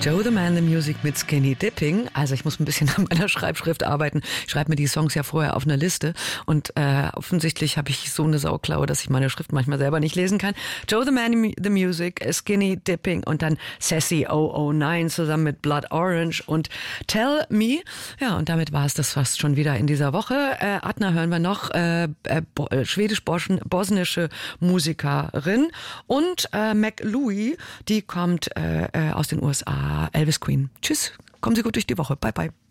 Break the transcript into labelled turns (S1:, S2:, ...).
S1: Joe the Man, the Music mit Skinny Dipping. Also ich muss ein bisschen an meiner Schreibschrift arbeiten. Ich schreibe mir die Songs ja vorher auf einer Liste und offensichtlich habe ich so eine Sauklaue, dass ich meine Schrift manchmal selber nicht lesen kann. Joe the Man, the Music, Skinny Dipping und dann Sassy 009 zusammen mit Blood Orange und Tell Me. Ja, und damit war es das fast schon wieder in dieser Woche. Adna hören wir noch, schwedisch-bosnische Musikerin und Mac Louie, die kommt aus den USA. Elvis Queen. Tschüss, kommen Sie gut durch die Woche. Bye, bye.